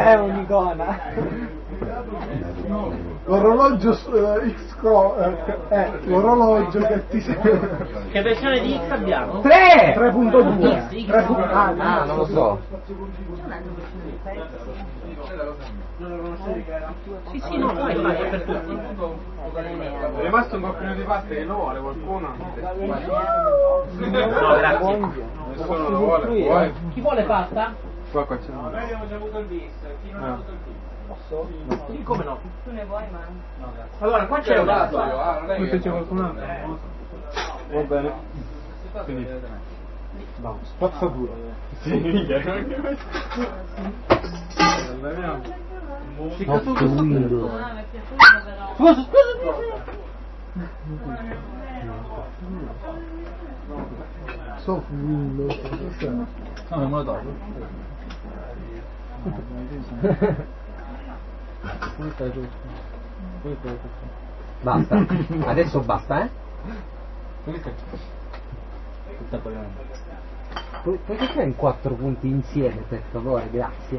È un'icona. L'orologio l'orologio che ti serve. Che versione di X abbiamo? 3.2. Ah, non lo so. Sì, no, poi è per tutti. È rimasto un coppino di pasta che lo vuole qualcuno? No, grazie. Nessuno lo vuole. Vuoi? Chi vuole pasta? Qua c'è uno. Noi abbiamo già avuto il bis, chi non ha avuto il bis? Posso? Sì, come no? Tu ne vuoi, ma... No, grazie. Allora, qua c'è una... Qui c'è qualcun altro? Va bene. Finito. No, spazzatura. Sì, minchia. Sì, Hot Windows. Ah, mi è piaciuto però. Scusa. Soft Windows. No, non me lo do. Basta. Adesso basta, Puoi fare in 4 punti insieme, per favore, grazie.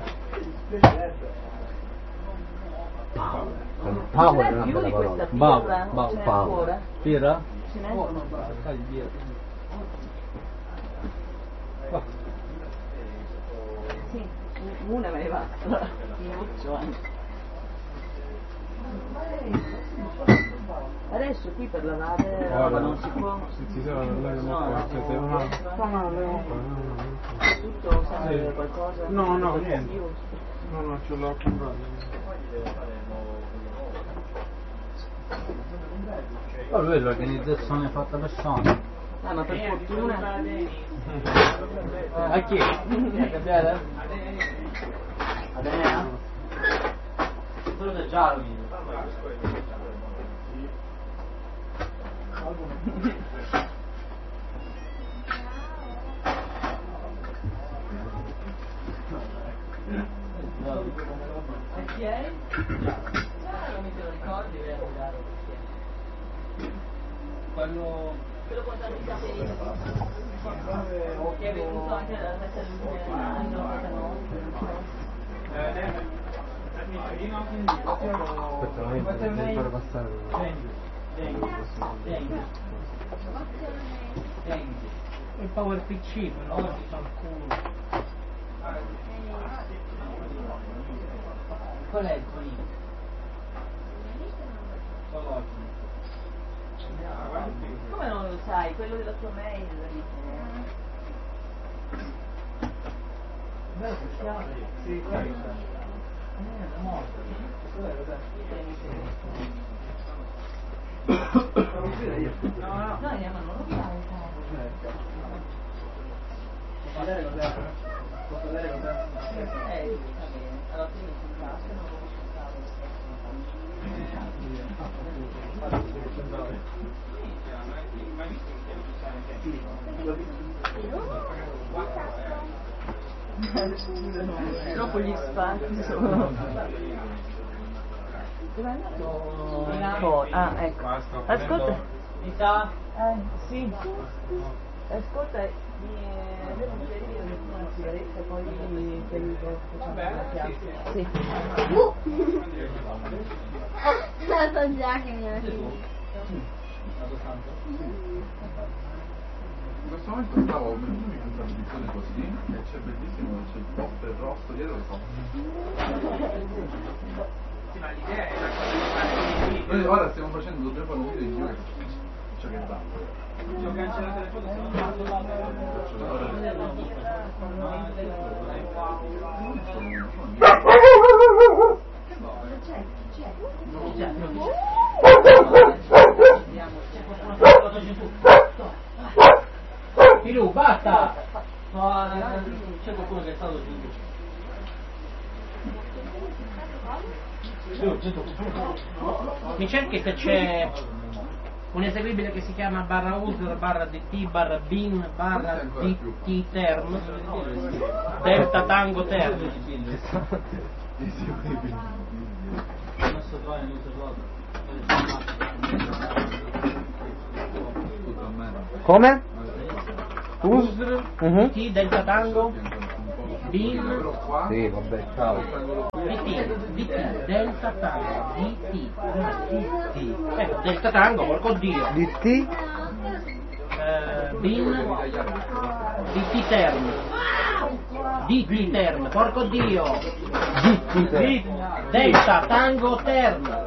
Power è una più bella di questa parola. birra? Ce n'è Power. ancora? Birra? Ce n'è? Sì, una me ne basta. Minuccio anche. Adesso qui per lavare roba non si può. Tutto serve qualcosa? No, niente. Io No, ce l'ho comprato. Poi lui l'organizzazione fatta per Sony. ah, ma per fortuna. A chi? A Gabriele? Va bene, Quello del giallo. Chi è? Non mi te lo ricordi, Quello con tanti capelli. Che è venuto anche dalla festa del 99. Devi fare passare. il Power PC, però oggi fa il culo. Qual è il tuo link? Come non lo sai? Quello della tua mail. Sì, No, ma non lo sai. Posso vedere cos'è? Posso vedere cos'è? Va bene. Allora prima si passa, non lo troppo gli spazi sono. Dove è andato? Ah, ecco. Ascolta. Mi sa? Sì. Ascolta, mi devo inserire una sigaretta e poi te li facciamo la piazza. Sì. La so già che mi ha In questo momento stavo vedendo una trasmissione così e c'è bellissimo, c'è il pop del rosso dietro e Sì, ma l'idea è una cosa di ora stiamo facendo, dobbiamo fare un video di gioco ciò che dà. ho cancellato le foto, sono Filu, basta! No, c'è qualcuno che è stato giù. Mi cerchi se c'è un eseguibile che si chiama barra user barra dt barra bin barra dt term delta tango term. Come? User dt delta tango bin, Sì, vabbè, ciao. DT, delta tango, DT, ecco, delta tango, porco dio, DT? bin, DT term, DT term, porco dio, delta tango term,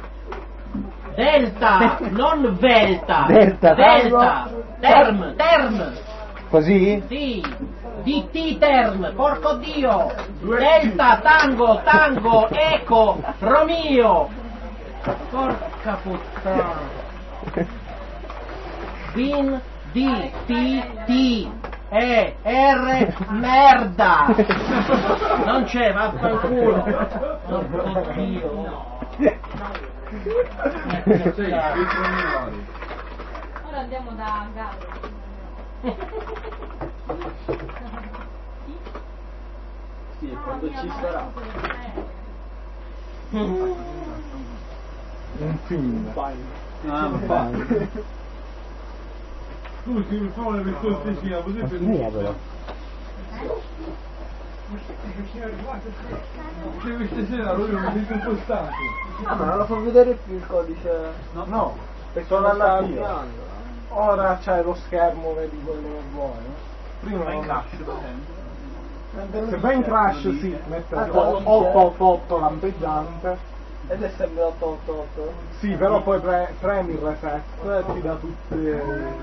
delta, non velta, Delta, term, term, Così? sì, DT term, porco dio, delta tango, tango, eco, Romeo, porca puttana, bin, D, T, R, merda, non c'è, vaffanculo, porco dio. Ora andiamo da Gallo. Sì, quando ci sarà. Un film. Scusi, mi fa una risposticina, così per Niente. Che questa sera lui non mi sono postato. Ah, ma non lo fa vedere più il codice. No, Perché sono non sta andato io. avviando. Ora c'hai lo schermo, vedi quello che vuoi. Prima non se va in crash sì, mette 888 lampeggiante. Ed è sempre 888. Sì, però poi premi il reset e ti dà tutte le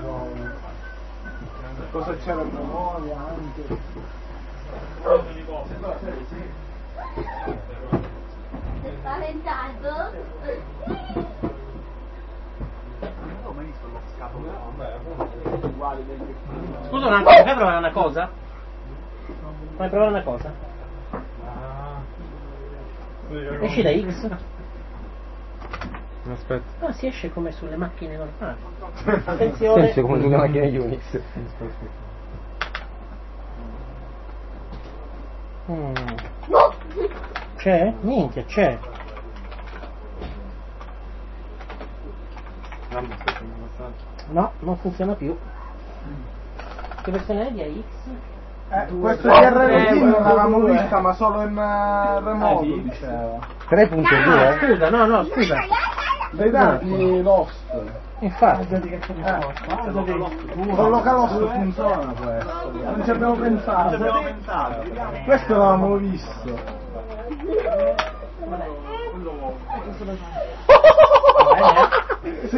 cosa c'era in memoria anche. Sei spaventato? Scusa un attimo, puoi provare una cosa? Puoi provare una cosa? Esci da X? Aspetta. No, si esce come sulle macchine normali. Attenzione. Esce come sulle macchine Unix. C'è? Minchia, c'è. No, non funziona più. Che versione è di AX? Questo di RLT non l'avevamo vista, ma solo in remoto diceva. 3.2? Scusa, no, scusa. Dei dati Lost. Infatti. Con Localost funziona questo. Non ci abbiamo pensato. Questo l'avevamo visto. Sì.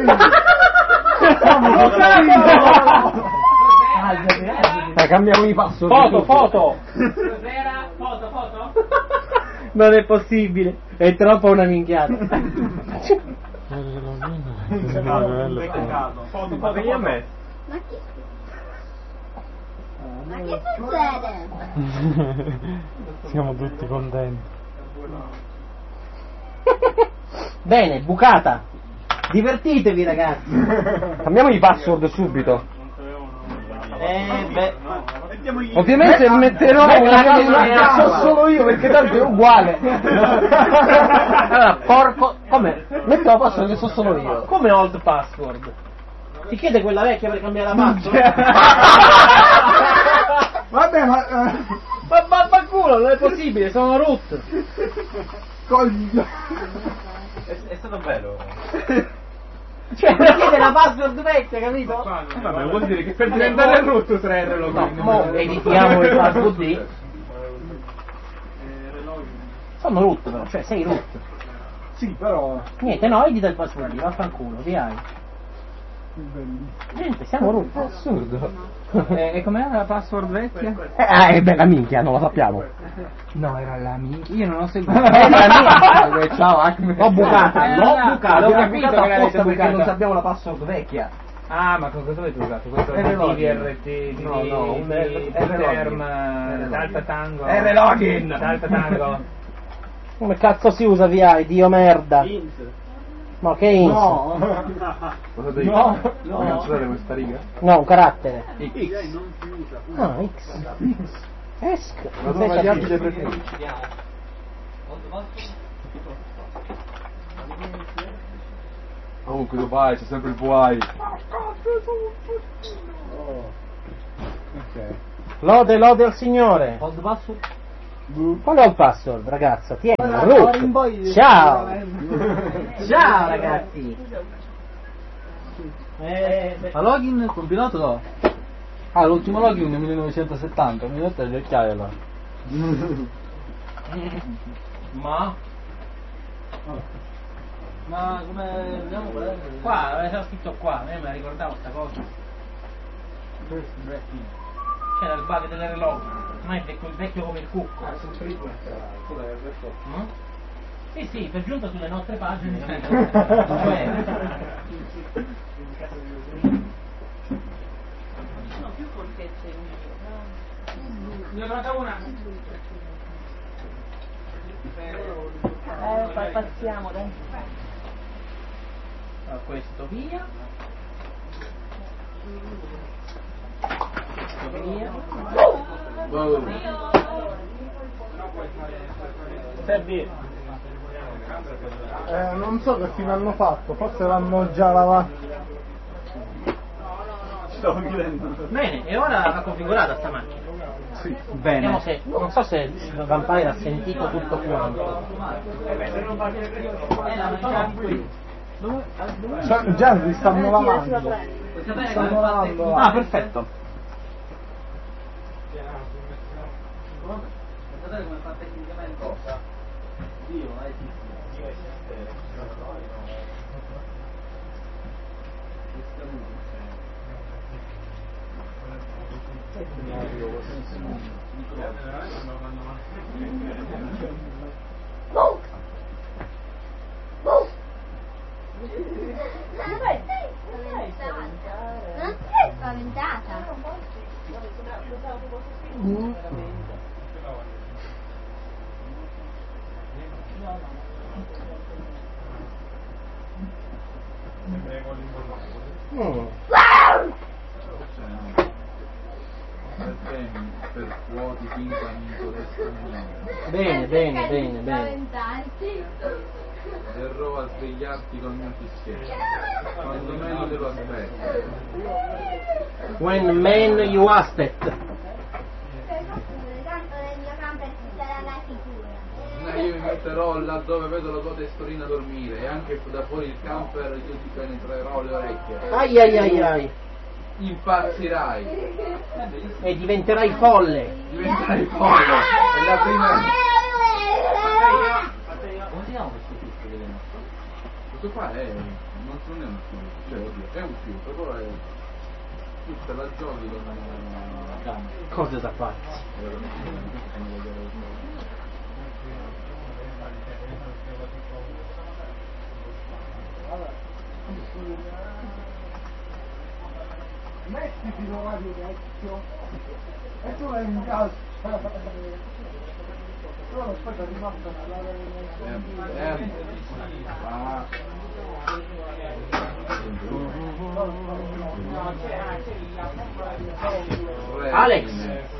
Cambiamo i password. Foto! Non è possibile, è troppo una minchiata. Ma che gli ha messo? Ma che succede? Siamo tutti contenti. Bene, bucata. Divertitevi ragazzi. Cambiamo i password subito. Beh. Ovviamente metterò una cosa so solo io perché tanto è uguale. Allora, porco. Come? Metto la password che so solo io. Come old password? Ti chiede quella vecchia per cambiare la password? Vabbè, ma Ma culo, non è possibile, sono root. coglio. È stato bello. Cioè, mi chiede la password vecchia, capito? Vabbè, vuol dire che per diventare root 3 No, mo editiamo il password D. Sono root però, cioè sei root. Sì, però Niente, no, edita il password D, vaffanculo, via. Gente, siamo root. Assurdo. E com'era la password vecchia? Bella minchia, non lo sappiamo. No, era la mia. Io non ho seguito. Ciao Ahmed. L'ho bucata, l'ho bucata, L'ho l'ho capito bucata che l'avete apposta perché bucata. non sappiamo la password vecchia. Ah, ma con cosa avete usato? Questo è R-Login. DVRT, No, un Term, R-Login. Delta Tango. R-Login. Delta Tango. Come cazzo si usa VI, Dio merda? No, che int? no. No, no. Questa riga? No, un carattere. X. Ah, X. Esc. Ma sono variabile per Comunque lo vai, c'è sempre il vuoi. Ok. Lode al Signore. Old password? Qual è il password, ragazza? Tieni, Ora in poi- Ciao! Ciao ragazzi! Ma login compilato no? Ah, l'ultimo login nel 1970, mi metto le chiavi allora. Ma come vediamo qual è? qua, c'era scritto qua, me la ricordavo sta cosa. C'era il bug dell'orologio, ma è vecchio come il cucco. Mm? Sì, per giunta sulle nostre pagine. Sono più forchette Ne ho trovata una. passiamo, dai. Questo via. Questo via. Non so che fine hanno fatto, forse l'hanno già lavato. Stavo chiedendo. Bene, e ora va configurata sta macchina. Sì. Vediamo se. Non so se il Vampire ha sentito tutto quanto. Già li stanno lavando. Stanno lavando. Ah, perfetto. Guardate come fa tecnicamente. Dio, Non sei spaventata? Per fuochi finta amico Bene. Spaventarti. verrò a svegliarti col mio fischietto quando meglio te lo aspetti. When man you asked it. Tanto nel mio camper ci sarà la sicura. Io mi metterò là dove vedo la tua testolina dormire e anche da fuori il camper io ti penetrerò le orecchie. Ai. Impazzirai, E diventerai folle. diventerai folle. È la prima. Come si chiama questo tutto che viene? Questo qua è. non è un fiuto, cioè oddio, è un fiuto, però è. Tutta la giochi con una gamma. Cose da fare. Mettiti l'orario vecchio e tu l'hai in casa. Però aspetta rimasta Alex.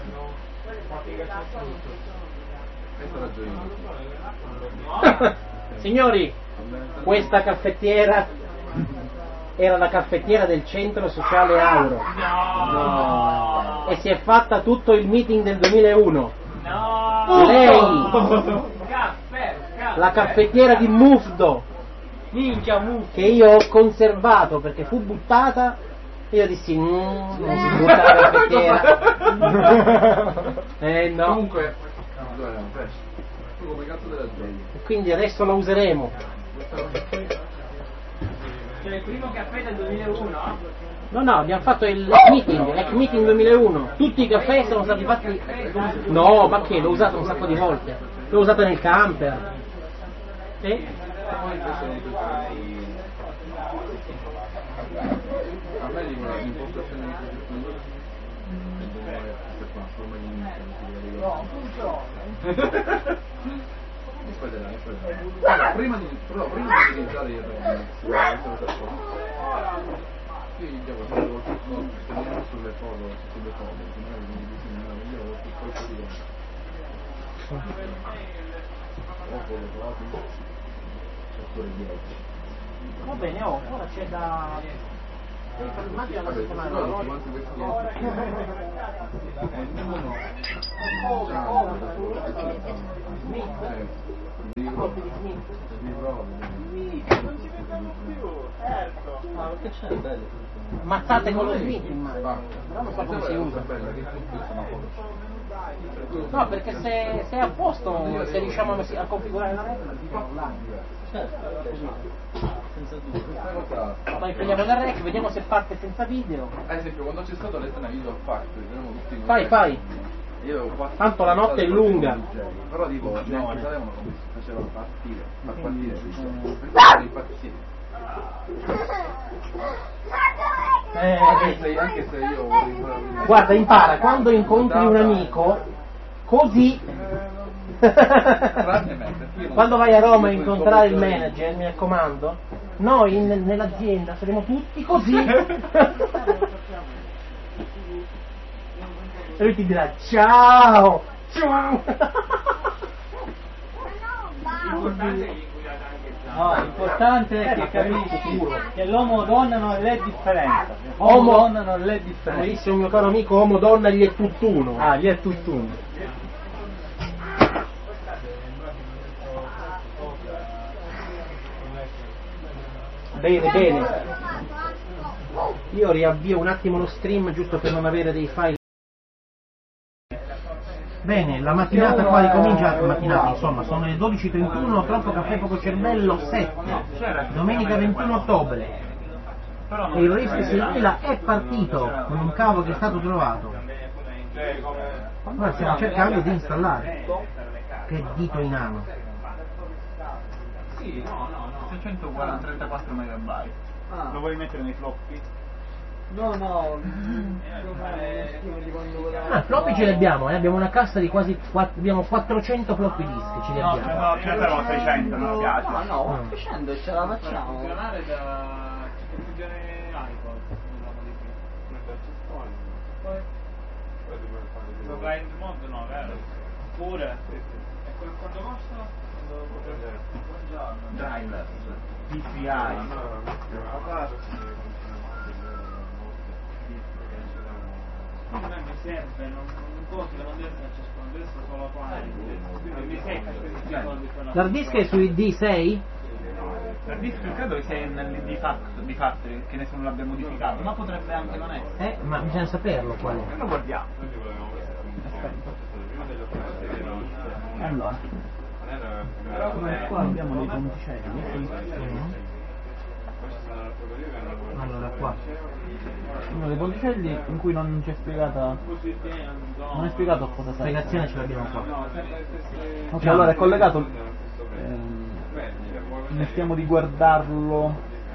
Signori, questa caffettiera era la caffettiera del centro sociale Auro. No. E si è fatta tutto il meeting del 2001. No. Lei, Caffè. la caffettiera di Mufdo, Minchia muffa. che io ho conservato perché fu buttata, e io dissi non si butta la caffettiera. No. Comunque, tu come cazzo della sveglia? E quindi adesso la useremo. Cioè il primo caffè del 2001? No, abbiamo fatto il meeting 2001. Tutti i caffè sono stati fatti. No, ma che? L'ho usato un sacco di volte. L'ho usato nel camper. Sì? A me dicono l'impostazione di aspetta. Prima di iniziare io gli devo fare sulle foto, io ho tutto il Va bene, ora c'è da Immagina la settimana. Quanti questi Ma che c'è? Bello. Mazzate con lo Smith, immagino. Però non so come si usa. No, perché se è a posto, se riusciamo a configurare la rec, la dico online. Certo, senza dubbio. Poi prendiamo la rec, vediamo se parte senza video. Ad esempio, quando c'è stato l'Etna Video Factory, erano tutti Fai. Io avevo fatto Tanto la notte è lunga. Però dico, neanche sapevano come si faceva far partire per impazzire. Anche se io Guarda, impara, quando incontri un amico, così. Quando vai a Roma a incontrare il manager, mi raccomando, noi nell'azienda saremo tutti così. E lui ti dirà ciao. No, l'importante è che capisci che l'uomo donna non è differenza. Uomo donna non è differenza. Benissimo, mio caro amico, uomo donna gli è tutt'uno. Ah, gli è tutt'uno. Bene. Io riavvio un attimo lo stream giusto per non avere dei file. Bene, la mattinata qua ricomincia, mattinata insomma, sono le 12:31, troppo caffè poco cervello 7, domenica 21 ottobre. E il Rift 6000 è partito con un cavo che è stato trovato. Ora stiamo cercando di installare. Che dito inano. Sì, no, 634 megabyte. Lo vuoi mettere nei floppy? No, Floppy ce li abbiamo, abbiamo una cassa di quasi, abbiamo 400 floppy disk, ce li abbiamo. No, ce l'abbiamo 600, non mi piace. Ma no, va crescendo e ce la facciamo. Funzionare da funzione iPod. Lo fai in remoto no, vero? Pure. E quanto costa? Buongiorno. Driver. DCI. A me mi serve, non posso, non devo essere ciascuno, adesso solo qua. Quindi mi secca questi soldi per la. L'hard disk è su D6? L'hard disk credo che sia di Factory, che nessuno l'abbia modificato, ma potrebbe anche non essere. Ma bisogna saperlo qual è. Lo guardiamo. Allora, qua abbiamo dei ponticelli. Allora qua. Uno dei ponticelli in cui non c'è spiegata. Non è spiegato cosa serve. Spiegazione ce l'abbiamo qua. Ok, allora è collegato. Mettiamo di guardarlo.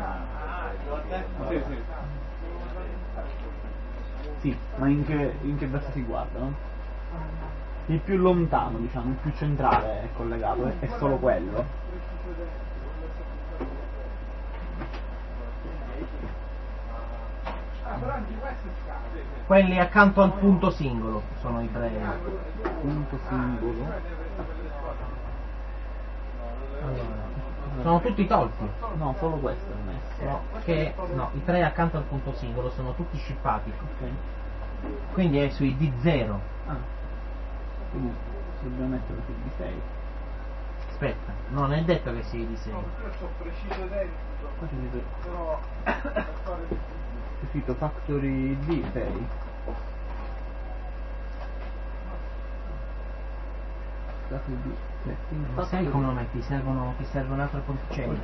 Sì, ma in che verso si guarda, no? Il più lontano, diciamo, il più centrale è collegato, è solo quello. Quelli accanto al punto singolo sono i tre. Punto singolo. Allora, sono tutti tolti. No, solo questo è messo. No, i tre accanto al punto singolo sono tutti shippati. Ok. Quindi è sui D0. Quindi dobbiamo metterlo su D6. Aspetta, non è detto che sia D6. Qua c'è scritto Factory D6. Sai come lo metti? Ti serve un altro ponticello.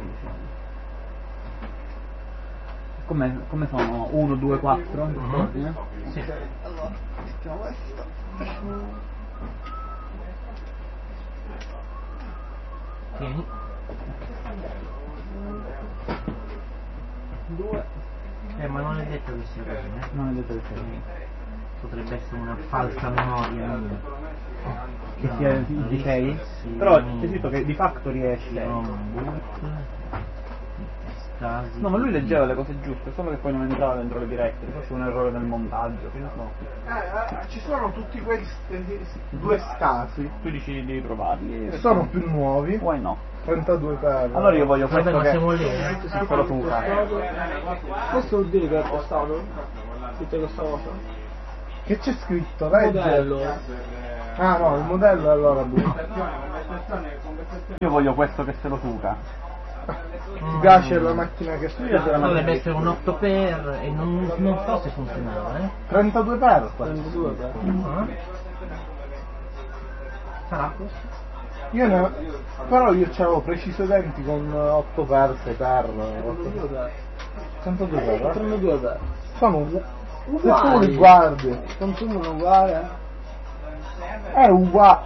Come sono? 1, 2, 4? Sì. Allora, mettiamo questo. Tieni. 2. Ma non è detto che sia così, Non è detto che sia così. Potrebbe essere una falsa memoria mia. Che sia di 6? Sì. Però c'è scritto che di Factory è 6. No, ma lui leggeva le cose giuste, solo che poi non entrava dentro le dirette, forse un errore nel montaggio, che ne so. Ci sono tutti questi due scasi. Tu dici di provarli? Sono più nuovi. Why no? 32 per. Allora io voglio Vabbè, questo ma che siamo lì, se lo suca. Questo vuol dire che è costato? Tutte questa cosa? Che c'è scritto? Legge. Modello. Ah no, il modello allora Io voglio questo che se lo suca. Ti piace la macchina che studia? Dovrebbe essere un 8 per e non so se funzionava, 32 per? 32 per. Sarà questo? Però io c'avevo precedenti con 8 per, 6 per. 32 per? 32 per. Sono se Uguali. tu li guardi. Consumo uguale. È uguale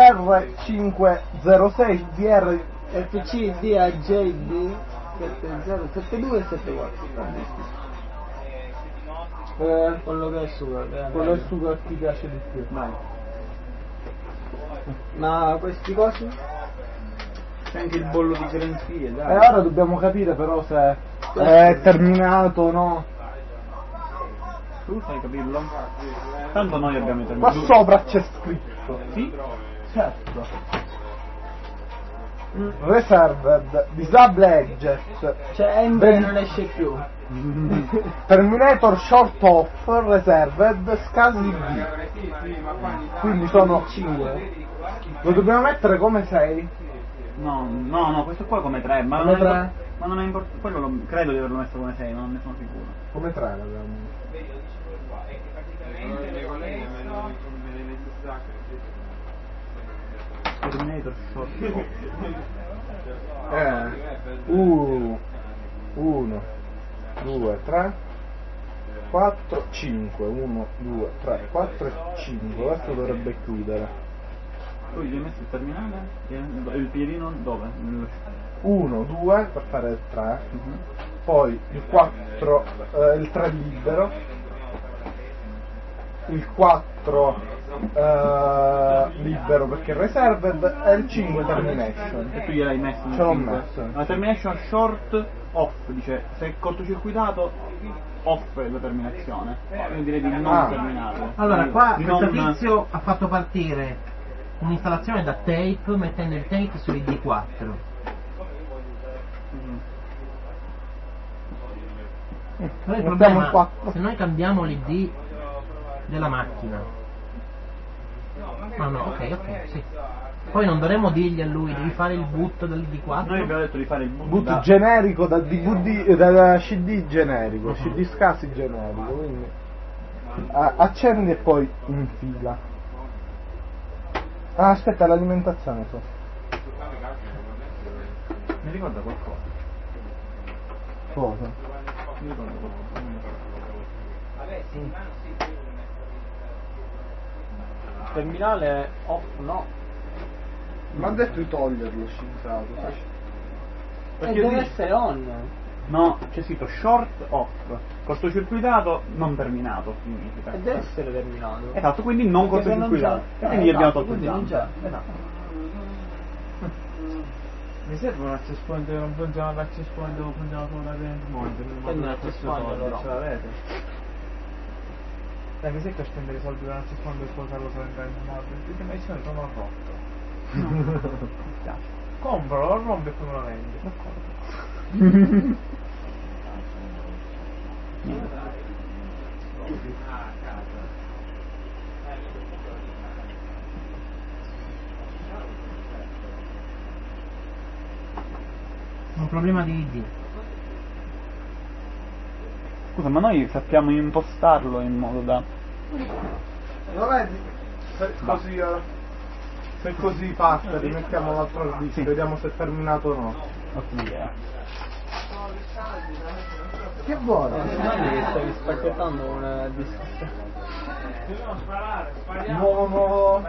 DR506 DR FC DAJD 7072 e 74. Quello che è super. quello è su che ti piace di più. Vai. Ma questi cosi? C'è anche il bollo di garanzia, E dai. ora dobbiamo capire però se è terminato o no. Tu sai capirlo? Tanto noi abbiamo Qua terminato. sopra c'è scritto. Sì? Certo. Reserved Disable Edges Cioè Ember non esce più. Terminator Short Off Reserved Scasi B. Quindi sono 5. Lo dobbiamo mettere come 6? No, questo qua come 3, ma Come non è, tre? ma non è importante. Quello credo di averlo messo come 6, ma non ne sono sicuro. Come 3 l'abbiamo. Terminator Short. 1 2 3 4 5 1 2 3 4 e 5. Questo dovrebbe chiudere. Tu gli hai messo il terminale? Il piedino dove? 1 2 per fare il 3. Poi il 4 il 3 libero, il 4 libero perché è reserved e il 5 termination. E tu gliel'hai messo? Ce l'ho messo. La termination short off, dice se è cortocircuitato off è la terminazione. Quindi direi di non terminarlo. Allora, qua Di questo non- tizio ha fatto partire un'installazione da tape mettendo il tape sui D4. Però il Mettiamo problema il 4. se noi cambiamo l'ID della macchina. No, ok, sì. Poi non dovremmo dirgli a lui devi fare il boot del D4. Noi abbiamo detto di fare il boot Boot da- generico da DVD da CD generico, CD SCSI generico, quindi accendi e poi infila. Ah, aspetta, l'alimentazione so. Mi ricorda qualcosa? Cosa? Mi ricorda qualcosa. Terminale off no. Ma ha detto di toglierlo scienziato, sai? E deve essere on. No, c'è scritto short off, cortocircuitato non terminato significa. E deve essere terminato. Esatto, quindi non Perché se non cortocircuitato. c'è- E quindi gli abbiamo esatto, tolto il quindi non jump. c'è. Esatto. Mi serve un access point che non funziona l'access point dove funziona solo la rent monitor. Prendi un access point, allora. Ce l'avete? Mi secca a spendere soldi per un access point per usarlo solo in rent monitor. Le dimensioni sono rotto. Compralo, lo rompi e poi me lo vendi. Un problema di ID. Scusa, ma noi sappiamo impostarlo in modo da... Lo vedi? Se così parte, rimettiamo l'altro disco, Sì. vediamo se è terminato o no. Ottima idea. Che vuoi? Stavi spacchettando una discussione. Nuovo.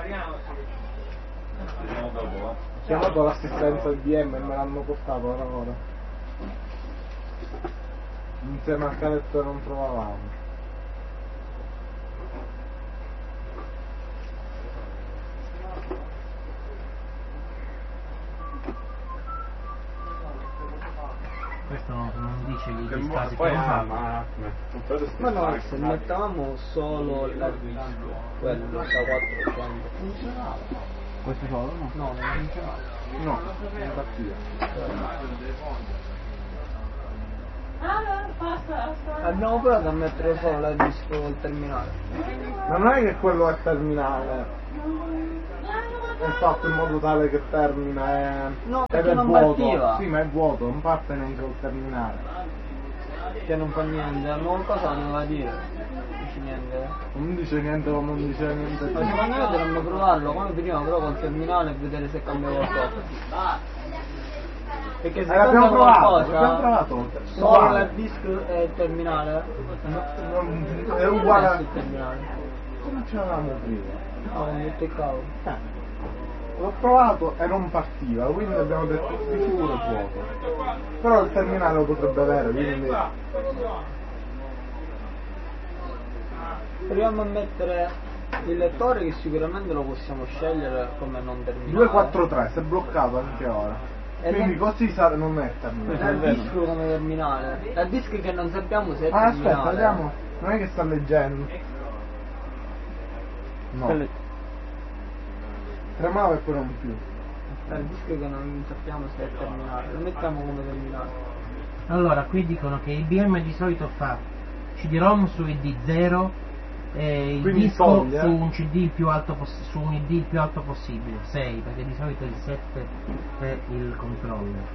Ho chiamato l'assistenza IBM e me l'hanno portato ora. Insieme al caletto che non trovavamo. Questo non dice gli discasi che Poi non fanno. Ma no, se mettavamo solo la disco, quello da 400, funzionava. Questo solo no? No, non funzionava. No, non partita. Abbiamo provato a mettere solo il disco il terminale. Ma non è che quello è terminale, è fatto in modo tale che termina No, ed perché è non vuoto. partiva. Sì, ma è vuoto, non parte neanche col terminale. Che non fa niente, qualcosa non va a dire. Non dice niente. Non dice niente o non dice niente. Ma secondo me dovremmo provarlo come prima però col terminale e vedere se cambia qualcosa. Perché se l'abbiamo cambia provato, qualcosa, l'abbiamo provato. solo Uguale. il disco e il terminale È uguale. il terminale. Come c'eravamo prima? No, non mi toccavo. L'ho provato e non partiva, quindi abbiamo detto di sicuro è vuoto. Però il terminale lo potrebbe avere, quindi. Proviamo a mettere il lettore che sicuramente lo possiamo scegliere come non terminale. 243, si è bloccato anche ora. Quindi così non è terminale. Il disco come terminale. Il disco che non sappiamo se è Ah, terminale. aspetta, vediamo. Non è che sta leggendo. No. Tremava e poi non più. Il disco che non sappiamo se è terminale. Lo mettiamo come terminale. Allora, qui dicono che IBM di solito fa CD-ROM su ID0 e il Quindi disco toglie, su un CD il più alto su un ID il più alto possibile, 6, perché di solito il 7 è il controller.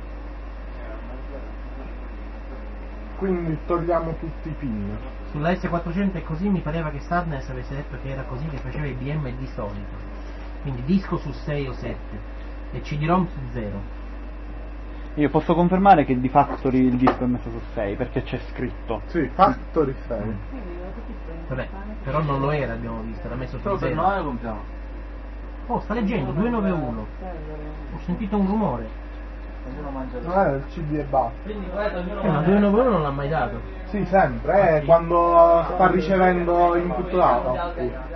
Quindi togliamo tutti i pin. Sulla S400 è così, mi pareva che Sadness avesse detto che era così che faceva IBM di solito. Quindi disco su 6 o 7 e CD-ROM su 0. Io posso confermare che di Factory il disco è messo su 6 perché c'è scritto. Sì, Factory 6. Vabbè, però non lo era, abbiamo visto, era messo su Solo per 0. noi compriamo. Oh, sta leggendo 291. Ho sentito un rumore. Non è il CD e basta. Ma 291 non l'ha mai dato. Sì, sempre, quando sta ricevendo input data.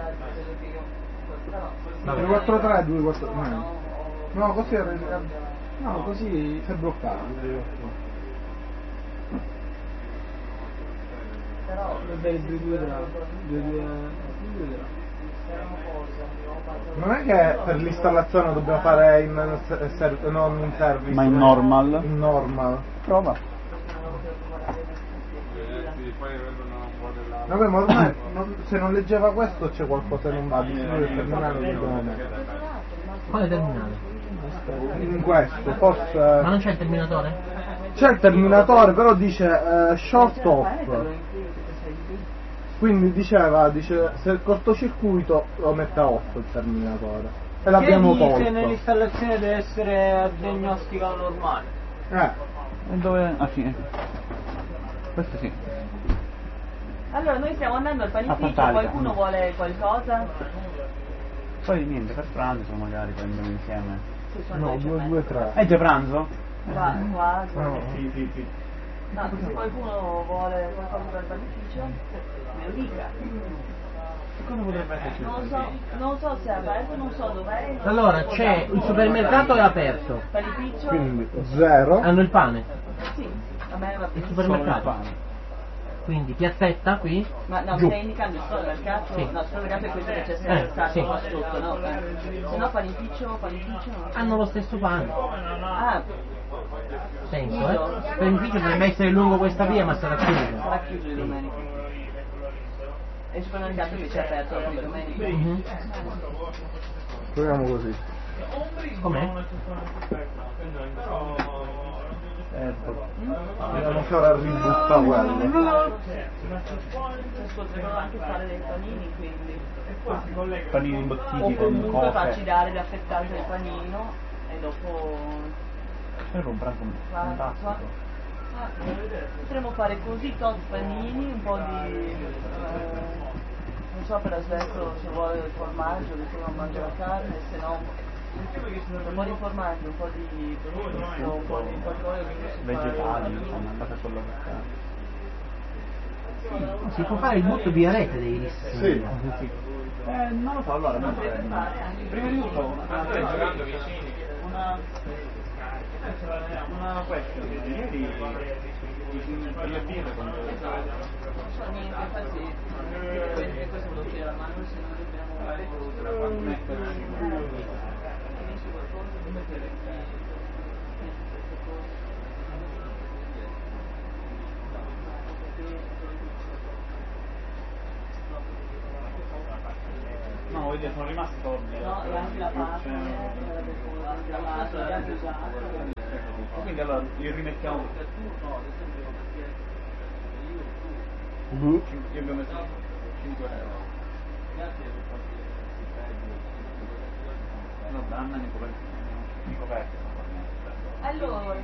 243, 243. No, così era. No, così si è bloccato. però il 2 Non è che per l'installazione dobbiamo fare non in service, ma in normal. In normal. Prova. Vabbè, ma ormai se non leggeva questo c'è qualcosa che non va, di sicuro il terminale lo dobbiamo mettere. Quale terminale? In questo, forse. Ma non c'è il terminatore? C'è il terminatore, però dice short off. Quindi dice se il cortocircuito lo mette a off il terminatore. E l'abbiamo tolto. Che tolto. dice nell'installazione deve essere a diagnostica normale. E dove? Ah sì. Questo sì. Allora noi stiamo andando al panificio, Fantalica. qualcuno vuole qualcosa? Poi niente, per pranzo magari prendiamo insieme. Sì, sono No, 10:30. 2, 3. È già pranzo? Quasi. No. Sì. No, se qualcuno vuole qualcosa per il panificio, me lo dica. Cosa potrebbe esserci? Non so se è aperto, non so dov'è. Allora, c'è il supermercato è aperto. Panificio? Quindi 0. Hanno il pane. Sì, a me va Il bene. supermercato. Quindi piazzetta qui. Ma no, mi giù. stai indicando il supermercato? Sì. No, il supermercato è questo che c'è sempre stato sì. qua sotto, no? Se no panificio no. Hanno lo stesso pane. Ah, Penso, Il panificio dovrebbe essere lungo questa via, ma sarà chiuso. sarà chiuso di domenica. E il supermercato invece è aperto di domenica. Mhm. Proviamo così. Com'è? Vediamo ancora ributta quello. Si potrebbero anche fare dei panini, quindi. Panini O imbottiti con comunque farci cose. dare l'affettato del panino e dopo Era un pranzo fantastico. potremmo fare così tot panini, un po' di non so per adesso se vuole il formaggio, che non mangia la carne, se no un po' di formaggio, un po' di prosciutto, un po' di olio Vegetali, insomma, andate a quello che c'è. Si può fare il butto via rete dei rischi. Sì. Non lo so, allora Prima di tutto, una question. Ieri per le birre quando non so niente, infatti questo volevo chiedere a Manuel se non dobbiamo metterci qualcosa. No, voglio dire, sono rimasto No, e anche la parte quindi allora li rimettiamo. Io abbiamo messo 5 euro. No, danno mi coperti. allora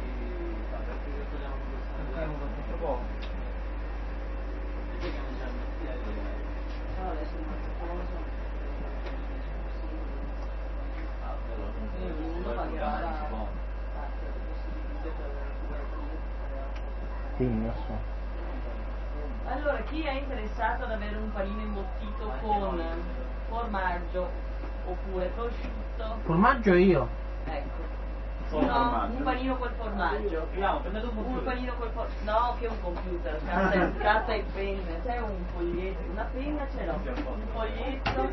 Allora, chi è interessato ad avere un panino imbottito con formaggio oppure prosciutto? Formaggio io. Ecco. No, un panino col formaggio. Un panino col formaggio. No, che un computer, carta e penna. C'è un foglietto, una penna ce l'ho. Un foglietto.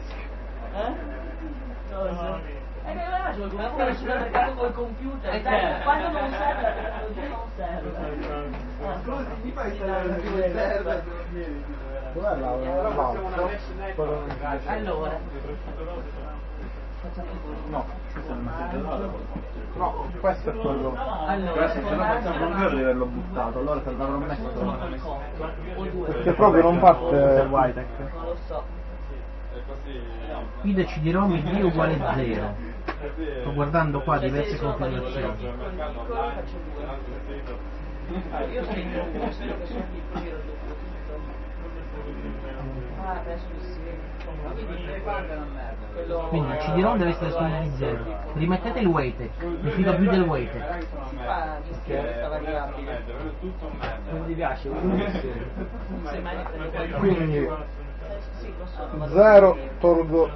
Cosa? Dobbiamo fare il supermercato col computer. Dai, quando non serve la tecnologia non serve. Scusi, mi fai serve? Allora. No, no, questo è quello. Allora, se no facciamo un giorno di averlo buttato, allora se l'avrò messo perché proprio non parte Whitec. non lo so. ID CD-ROM ID uguale 0. Sto guardando qua diverse configurazioni. Io sento un posto che sono piccoli ero dopo tutto. Adesso sì. Quindi il CD-ROM deve essere sul di 0. Rimettete il weighted, mi fido più del weighted. Si fa mischiare questa variabile. Non ti piace? Se mai ne prendo quindi sì, lo so. 0 tolgo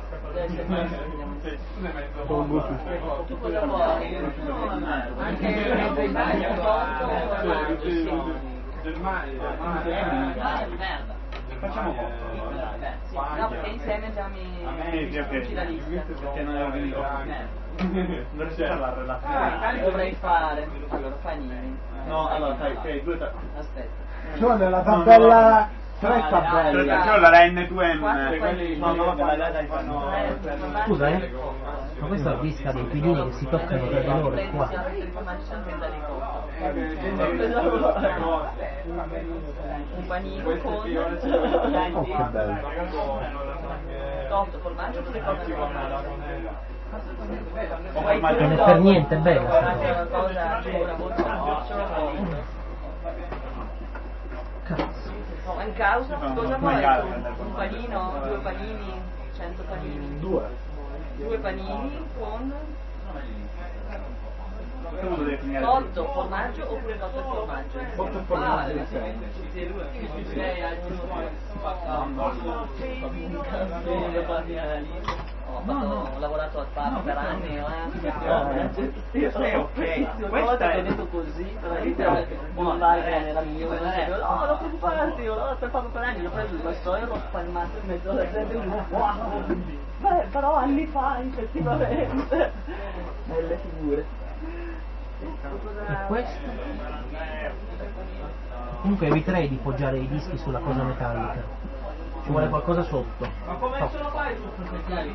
Tu cosa vuoi? Anche merda. Facciamo poco. No, perché insieme abbiamo la lista. Perché non è organico. Non c'è la relazione. Dovrei fare. Allora, panini. No, allora fai due. Aspetta. cioè nella tabella 3 tabelle C'è la N2M. No, Scusa, ma questa è la lista dei pilini che si toccano tra di loro e qua. Un panino con oh che bello 8 formaggio oppure cose Non è per niente bella. una cosa Cazzo. in causa cosa vuoi? Un panino, 2 panini, 100 panini, 2 panini con 8 formaggio oppure 8 formaggio? 8 formaggio tutti e due. Lei ha ho lavorato al parco per anni, Questa ho detto così, non vale bene la mia, no, non preoccuparti, l'ho fatto per anni, l'ho preso il vassoi e l'ho spalmato in mezzo alla gente, wow, beh, però anni fa effettivamente, belle figure. E questo? Comunque eviterei di poggiare i dischi sulla cosa metallica. Ci vuole qualcosa sotto. Ma come No. ce lo fai sotto speciali?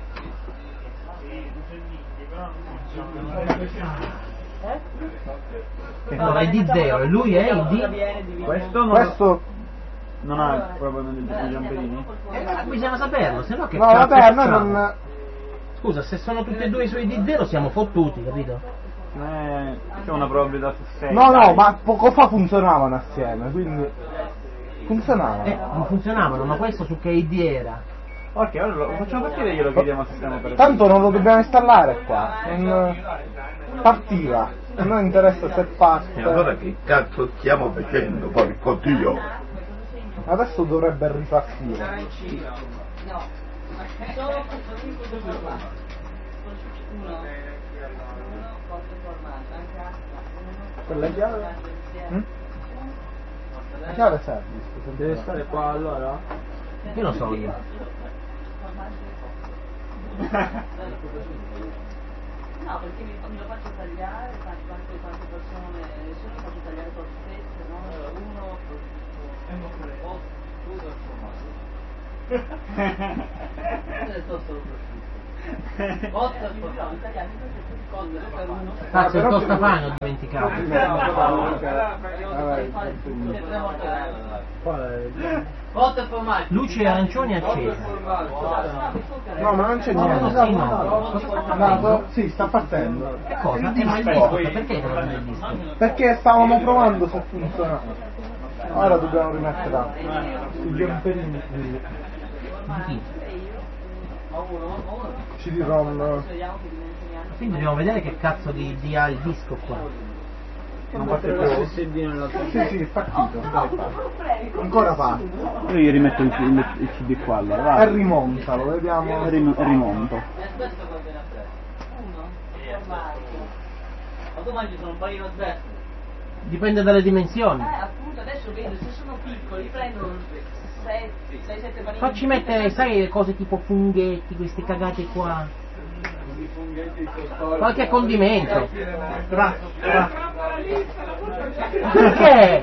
Allora è di 0 e lui è il di... Questo non ha proprio i giamperini? Bisogna saperlo, se no che no cazzo vabbè a noi facciamo? non Scusa, se sono tutti e due i suoi di 0 siamo fottuti, capito? C'è una probabilità su 6. no ma poco fa funzionavano assieme quindi funzionavano Non funzionavano, ma questo su che ID era? Ok, allora lo facciamo partire e glielo chiediamo al sistema operativo. tanto non lo dobbiamo installare qua partiva a noi interessa se parte E allora che cazzo stiamo facendo, porco Dio? adesso dovrebbe ripartire No, solo questo qua. Uno, quattro formaggio, anche quella chiave la chiave serve Deve stare qua allora? Io lo so io. No, perché mi lo faccio tagliare, tante persone, nessuno mi faccio tagliare torsette, no? Uno Cazzo, il tostapane ho dimenticato. Luce arancioni accesa. No, ma non c'è niente. Sì, no. No, sì, sta partendo. Che cosa? Ma il disco, perché non è il disco? Perché stavamo provando se funziona. Ora dobbiamo rimetterla. I gamperini. Di chi? CD-ROM. Quindi dobbiamo vedere che cazzo di ha il disco qua. Non parte più. Sì, è partito. Ancora fa. Io gli rimetto il CD qua allora. Vai. E rimontalo, vediamo. E rimonto. Ma domani ci sono un paio di destra. Dipende dalle dimensioni. Appunto, adesso vedo, se sono piccoli prendono 6-7 panini. Facci mettere, sai, cose tipo funghetti, queste cagate qua. Qualche condimento. Perché?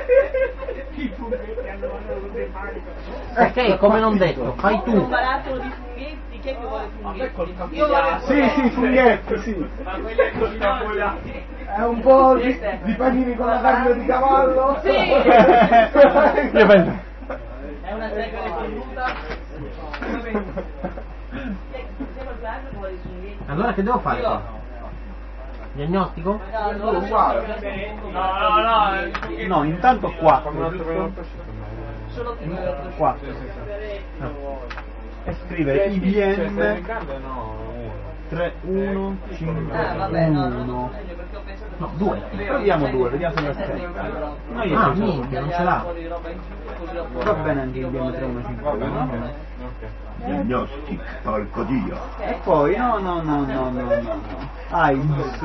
Perché, come non detto, fai tu. Un barattolo di funghetti, chi è che vuole funghetti? Io Sì, funghetti, sì. È un po' di panini con la carne di cavallo. Sì. Io penso. È una sega risolvuta. Allora che devo fare? Diagnostico? No, intanto 4. Solo 4. E scrivere IBM 3, 1, 5, vabbè, no, 1. No, 2. Proviamo 2, vediamo se lo aspetta. Ah, minchia, non ce l'ha. Va bene anche IBM 3, 1, 5, 1. Diagnostic, porco Dio. E poi, no. AIDS.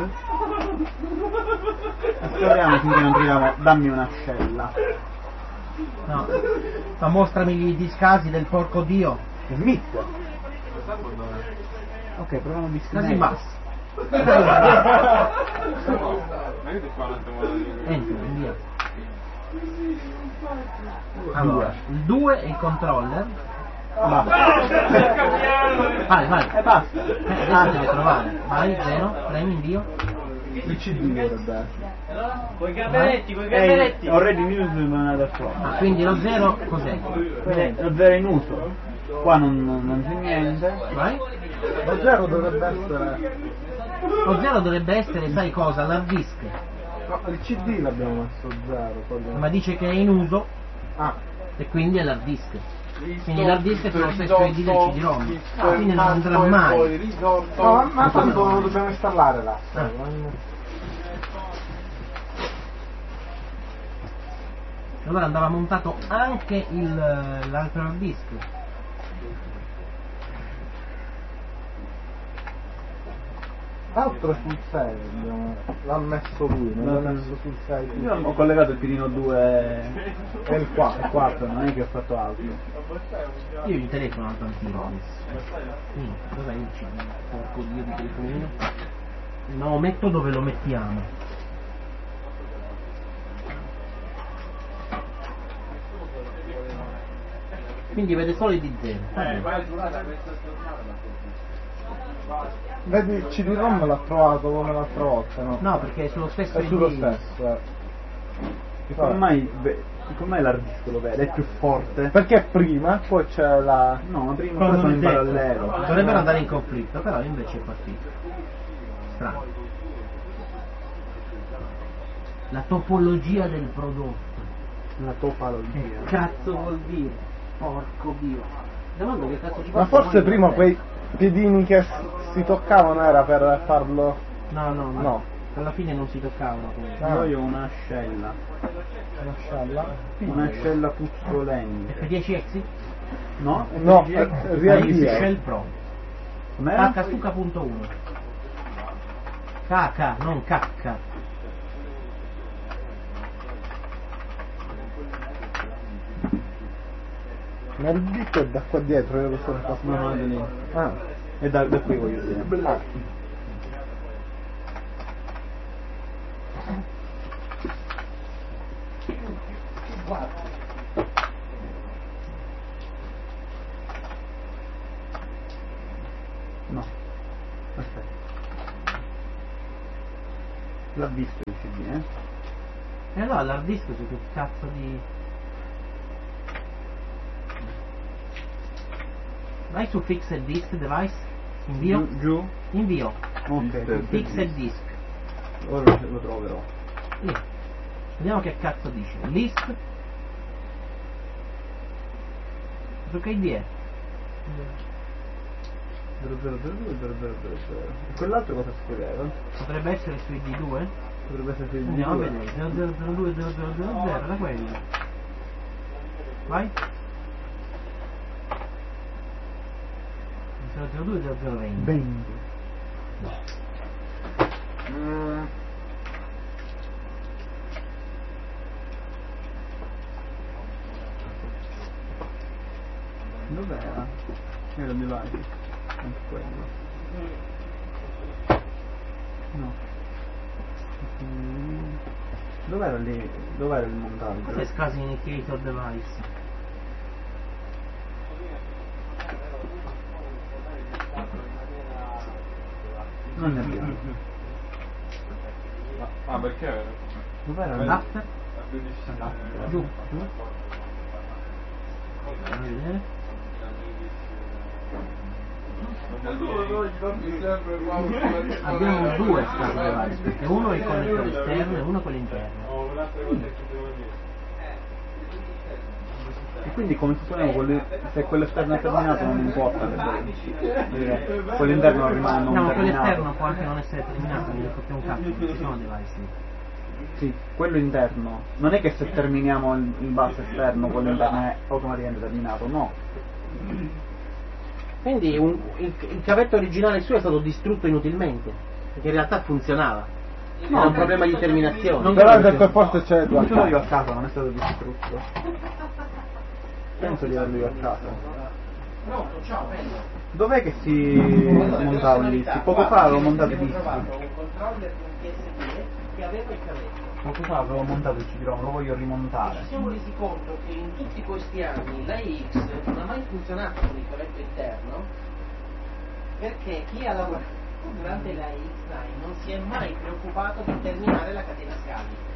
Speriamo finché non troviamo, dammi un'ascella. No. Ma mostrami i discasi del porco dio. Smith. Ok, proviamo Casi Smith. bassi. Entra, via. Allora, il 2 è il controller. Vai. E basta. Adesso deve trovare. Vai, 0, premi invio. Il CD dovrebbe Coi gamberetti, Already in use in another form. Ah, quindi lo 0 cos'è? Lo 0 in uso. Qua non c'è niente. Vai. Lo 0 dovrebbe essere. Lo 0 dovrebbe essere, sai cosa? L'hard disk. No, il CD l'abbiamo messo 0. Ma dice che è in uso Ah. e quindi è l'hard disk. Quindi l'hard disk è sullo stesso ID del CD-ROM. Quindi non andrà mai. No, ma tanto lo dobbiamo installare là. Allora andava montato anche l'altro hard disk. L'altro sul 6 l'ha messo lui, non l'ha messo sul 6. Io ho collegato il pirino 2 e il 4, non è che ho fatto altro. Io gli telefono al tantino adesso. Dov'è il porco dio di telefonino? No, lo metto dove lo mettiamo. Quindi vede solo i di 0. Vedi, il CD-ROM l'ha trovato come l'altra volta, no? No, perché è sullo stesso È sullo ID. stesso, E come mai l'hard disk lo vede? È più forte? Perché prima, poi c'è la... No, ma prima Però sono non in è detto. parallelo. Dovrebbero andare in conflitto, però invece è partito. Strano. La topologia del prodotto. La topologia. Che cazzo vuol dire? Porco dio. Domando che cazzo ci fa. Ma forse prima quei piedini che si toccavano era per farlo... No. Alla fine non si toccavano. Io ho un'ascella. Un'ascella? Un'ascella puzzolente. F10 Exit? No? No, X Shell Pro. Com'era? Kasuka.1. KK, non cacca. Ma il dito è da qua dietro, io lo so. No, è da lì. Ah. E da qui voglio dire. Guarda. No. Aspetta. L'ha visto il CD, eh? E allora l'hard disk su che cazzo di... Vai su Fixed Disk Device, invio. Giù? Invio. Ok. Fixed Disk. Ora lo troverò. Lì. Vediamo che cazzo dice. List. Su che ID è? 00020000. E quell'altro cosa scriveva? Potrebbe essere su ID2? Potrebbe essere su Andiamo a ID2. vedere. 00020000 era quello. Vai. 0020020. 20. Dov'era? Era di là. Anche quello. No. Dov'era lì? Dov'era il montaggio? Cos'è SCSI Indicator Device? Non ne abbiamo. Ah, perché? Dov'era L'after? l'after? Giù, giù. Fammi vedere. Abbiamo due SCSI device, perché uno è il connettore esterno e uno quello interno. E quindi come supponiamo se quello esterno è terminato non importa perché quello interno rimane non No, quello terminato. esterno può anche non essere terminato, quindi facciamo un cazzo, non ci sono device lì. Sì, quello interno. Non è che se terminiamo il bus esterno quello interno è automaticamente terminato, no. Quindi il cavetto originale suo è stato distrutto inutilmente, perché in realtà funzionava. No, Era un problema di terminazione. Non Però credo ha detto che- forse c'è non ce l'ho io a casa, non è stato distrutto. Penso di averlo io a casa. Pronto, ciao, bello. Dov'è che si montava il disco? Poco fa avevo montato i dischi. un controller di un PSP che aveva il cavetto. Poco fa avevo montato il CD-ROM, lo voglio rimontare. Ci siamo resi conto che in tutti questi anni la X non ha mai funzionato con il cavetto interno, perché chi ha lavorato durante la X9 non si è mai preoccupato di terminare la catena scavi.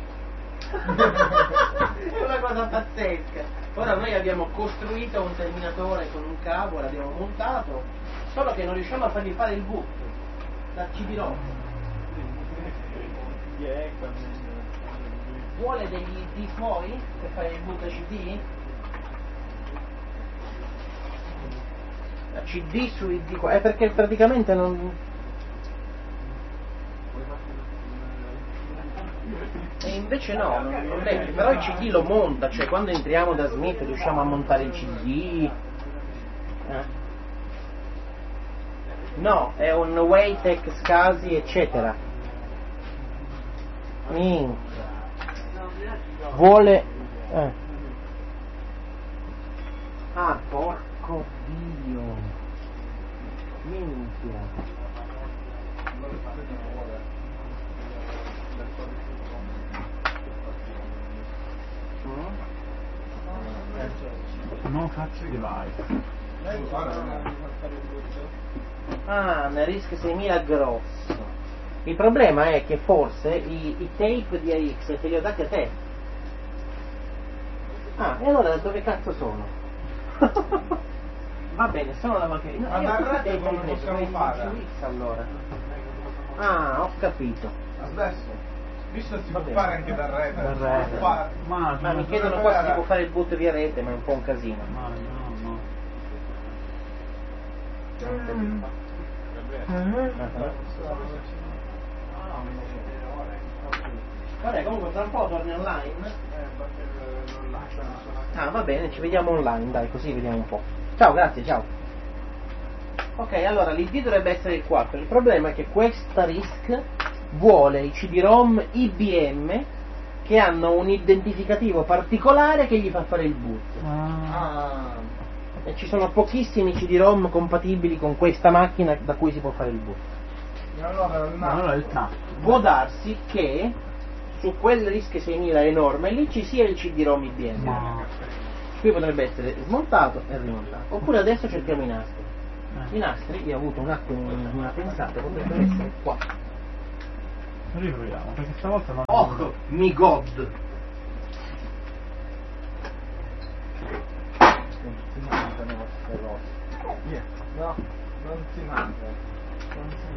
È una cosa pazzesca. Ora noi abbiamo costruito un terminatore con un cavo, l'abbiamo montato, solo che non riusciamo a fargli fare il boot da CD-ROM. Vuole degli D suoi per fare il boot da CD? Da CD su ID qua, è perché praticamente non... E invece no, non legge, però il CD lo monta, cioè quando entriamo da Smith riusciamo a montare il CD. No, è un Waytech, SCSI, eccetera. Minchia. Vuole... Ah, porco Dio. Minchia. No, faccio i device. Ah, Narisk 6000 grosso. Il problema è che forse i tape di AX te li ho dati a te. Ah, e allora dove cazzo sono? Va bene, sono la macchina. Ma da rete come possiamo fare? Su X allora. Ah, ho capito. Adesso, visto che si può bene. fare anche da rete, Da si rete. può fare. Ma Ma mi chiedono qua se si può fare il boot via rete, ma è un po' un casino. no, no. Vabbè, comunque tra un po' torni online. Ah, va bene, ci vediamo online, dai, così vediamo un po'. Ciao, grazie, ciao. Ok, allora l'ID dovrebbe essere il 4. Il problema è che questa RISC vuole i CD-ROM IBM che hanno un identificativo particolare che gli fa fare il boot. E ci sono pochissimi CD-ROM compatibili con questa macchina da cui si può fare il boot. E allora il Ma allora il NAS. Può darsi che su quel RISC 6000 enorme, lì ci sia il CD-ROM IBM. Qui potrebbe essere smontato e rimontato. Oppure adesso cerchiamo i nastri. I nastri, io ho avuto un attimo una pensata, potrebbero essere qua. Riproviamo, perché stavolta non... Oh, mi god! Non si mangiano queste cose. No, non si mangia. Non si